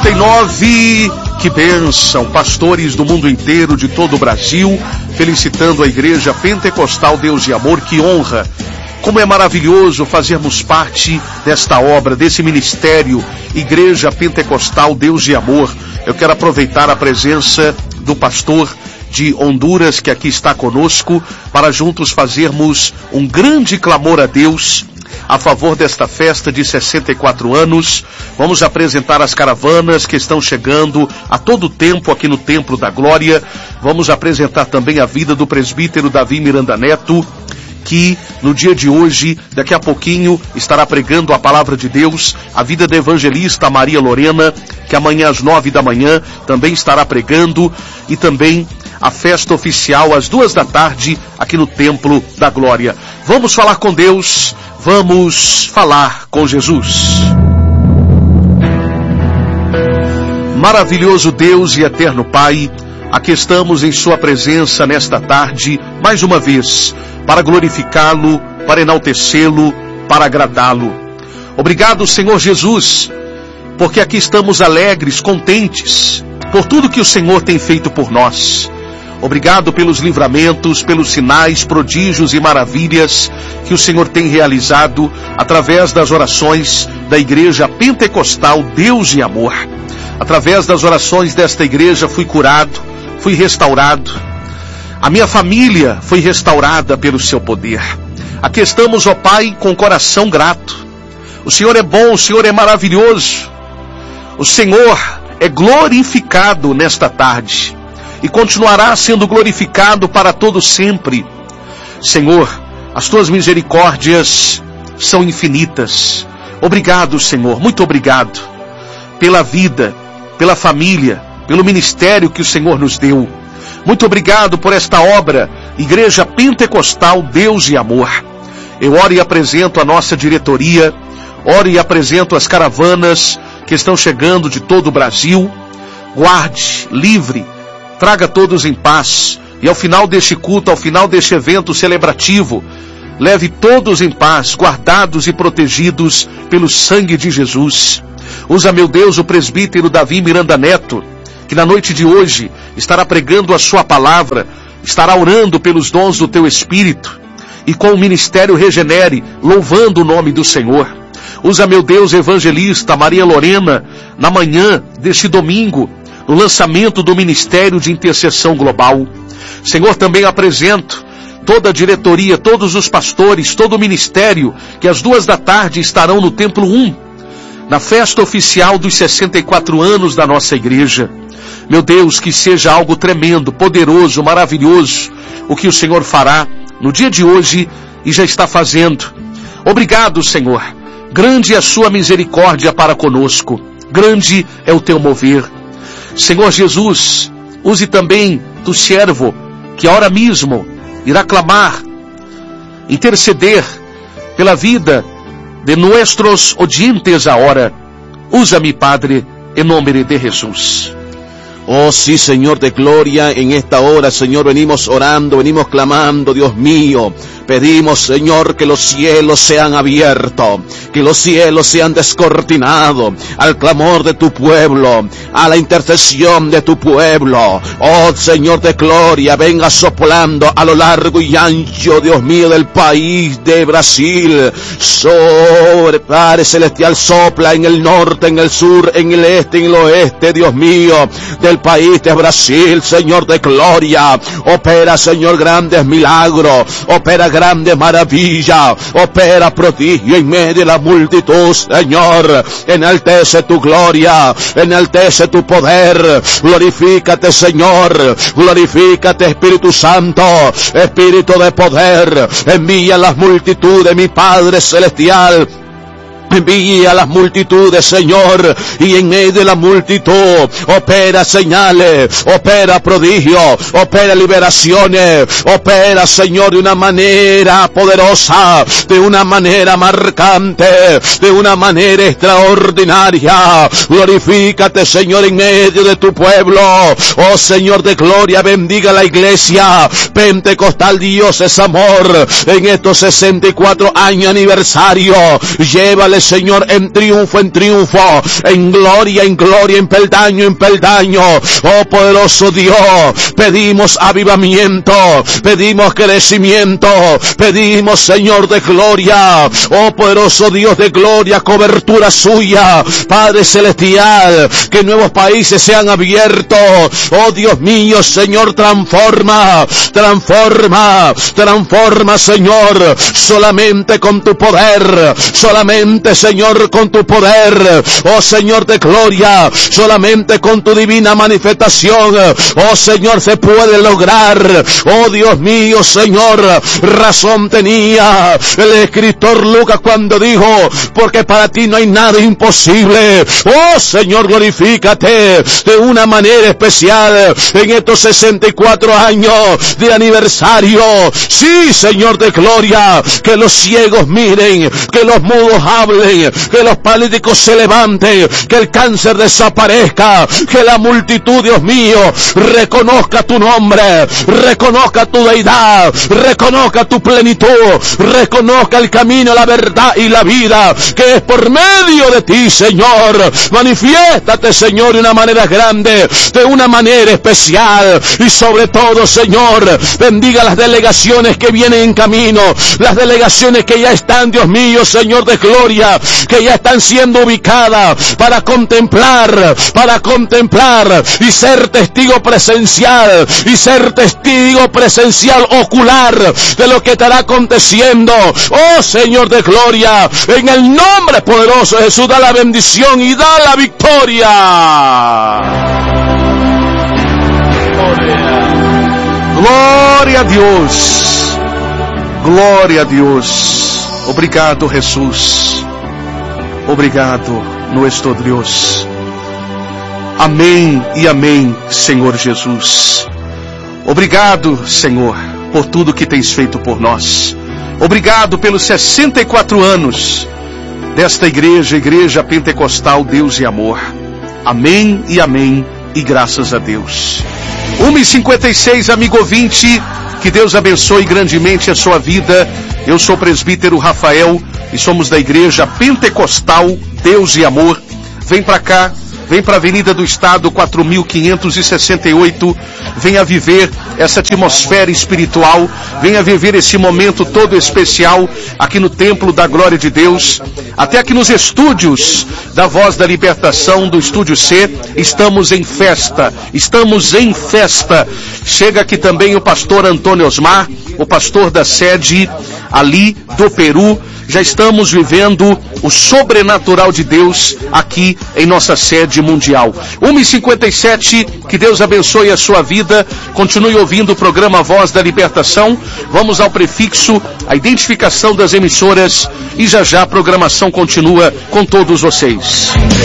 9h59, que bênção, pastores do mundo inteiro, de todo o Brasil, felicitando a Igreja Pentecostal Deus e Amor, que honra. Como é maravilhoso fazermos parte desta obra, desse ministério, Igreja Pentecostal Deus e Amor. Eu quero aproveitar a presença do pastor de Honduras, que aqui está conosco, para juntos fazermos um grande clamor a Deus a favor desta festa de 64 anos. Vamos apresentar as caravanas que estão chegando a todo tempo aqui no Templo da Glória. Vamos apresentar também a vida do presbítero Davi Miranda Neto, que no dia de hoje, daqui a pouquinho, estará pregando a palavra de Deus. A vida da evangelista Maria Lorena, que amanhã às 9 da manhã também estará pregando. E também a festa oficial às 2 da tarde aqui no Templo da Glória. Vamos falar com Deus, vamos falar com Jesus. Maravilhoso Deus e eterno Pai, aqui estamos em sua presença nesta tarde, mais uma vez, para glorificá-lo, para enaltecê-lo, para agradá-lo. Obrigado, Senhor Jesus, porque aqui estamos alegres, contentes, por tudo que o Senhor tem feito por nós. Obrigado pelos livramentos, pelos sinais, prodígios e maravilhas que o Senhor tem realizado através das orações da Igreja Pentecostal Deus e Amor. Através das orações desta igreja fui curado, fui restaurado. A minha família foi restaurada pelo seu poder. Aqui estamos, ó Pai, com coração grato. O Senhor é bom, o Senhor é maravilhoso. O Senhor é glorificado nesta tarde e continuará sendo glorificado para todo sempre. Senhor, as tuas misericórdias são infinitas. Obrigado, Senhor, muito obrigado pela vida, pela família, pelo ministério que o Senhor nos deu. Muito obrigado por esta obra, Igreja Pentecostal Deus e Amor. Eu oro e apresento a nossa diretoria, oro e apresento as caravanas que estão chegando de todo o Brasil. Guarde, livre, traga todos em paz, e ao final deste culto, ao final deste evento celebrativo, leve todos em paz, guardados e protegidos pelo sangue de Jesus. Usa, meu Deus, o presbítero Davi Miranda Neto, que na noite de hoje estará pregando a sua palavra, estará orando pelos dons do teu Espírito, e com o ministério Regenere, louvando o nome do Senhor. Usa, meu Deus, evangelista Maria Lorena, na manhã deste domingo, no lançamento do Ministério de Intercessão Global. Senhor, também apresento toda a diretoria, todos os pastores, todo o ministério, que às 2 da tarde estarão no Templo 1, na festa oficial dos 64 anos da nossa igreja. Meu Deus, que seja algo tremendo, poderoso, maravilhoso, o que o Senhor fará no dia de hoje e já está fazendo. Obrigado, Senhor. Grande é a sua misericórdia para conosco. Grande é o teu mover. Senhor Jesus, use também tu servo, que agora mesmo irá clamar, interceder pela vida de nuestros oyentes ahora. Usa-me, Padre, en nombre de Jesús. Oh sí, Señor de gloria, en esta hora, Señor, venimos orando, venimos clamando, Dios mío. Pedimos, Señor, que los cielos sean abiertos, que los cielos sean descortinados al clamor de tu pueblo, a la intercesión de tu pueblo. Oh, Señor de gloria, venga soplando a lo largo y ancho, Dios mío, del país de Brasil. Sobre, Padre Celestial, sopla en el norte, en el sur, en el este, en el oeste, Dios mío, del país de Brasil, Señor de gloria. Opera, Señor, grandes milagros, opera grandes maravillas, opera prodigio en medio de la multitud, Señor. Enaltece tu gloria, enaltece tu poder. Glorifícate, Señor, glorifícate, Espíritu Santo, Espíritu de poder. Envía las multitudes, mi Padre Celestial. Envía a las multitudes, Señor, y en medio de la multitud opera señales, opera prodigios, opera liberaciones, opera, Señor, de una manera poderosa, de una manera marcante, de una manera extraordinaria. Glorifícate, Señor, en medio de tu pueblo. Oh, Señor de gloria, bendiga la iglesia Pentecostal. Dios es amor. En estos 64 años aniversario, llévale dale, Señor, en triunfo, en gloria, en peldaño. Oh poderoso Dios, pedimos avivamiento, pedimos crecimiento, pedimos, Señor de gloria, oh poderoso Dios de gloria, cobertura suya, Padre celestial, que nuevos países sean abiertos. Oh Dios mío, Señor, transforma, Señor, solamente con tu poder, solamente, Señor, con tu poder, oh Señor de gloria, solamente con tu divina manifestación, oh Señor, se puede lograr. Oh Dios mío, Señor, razón tenía el escritor Lucas cuando dijo, porque para ti no hay nada imposible. Oh Señor, glorifícate de una manera especial en estos 64 años de aniversario. Sí, Señor de gloria, que los ciegos miren, que los mudos hablen, que los paralíticos se levanten, que el cáncer desaparezca, que la multitud, Dios mío, reconozca tu nombre, reconozca tu deidad, reconozca tu plenitud, reconozca el camino, la verdad y la vida, que es por medio de ti, Señor. Manifiéstate, Señor, de una manera grande, de una manera especial, y sobre todo, Señor, bendiga las delegaciones que vienen en camino, las delegaciones que ya están, Dios mío, Señor de gloria, que ya están siendo ubicadas para contemplar y ser testigo presencial, ocular de lo que estará aconteciendo. Oh Señor de gloria, en el nombre poderoso de Jesús, da la bendición y da la victoria. Glória a Deus, glória a Deus. Obrigado, Jesus. Obrigado, nuestro Deus. Amém e amém, Senhor Jesus. Obrigado, Senhor, por tudo que tens feito por nós. Obrigado pelos 64 anos desta Igreja Pentecostal Deus e Amor. Amém e graças a Deus. 1h56, amigo ouvinte, que Deus abençoe grandemente a sua vida. Eu sou o presbítero Rafael e somos da Igreja Pentecostal Deus e Amor. Vem pra cá, vem para a Avenida do Estado 4568, venha viver essa atmosfera espiritual, venha viver esse momento todo especial aqui no Templo da Glória de Deus, até aqui nos estúdios da Voz da Libertação, do Estúdio C, estamos em festa. Chega aqui também o pastor Antônio Osmar, o pastor da sede ali do Peru. Já estamos vivendo o sobrenatural de Deus aqui em nossa sede mundial. 1h57, que Deus abençoe a sua vida. Continue ouvindo o programa Voz da Libertação. Vamos ao prefixo, a identificação das emissoras, e já a programação continua com todos vocês.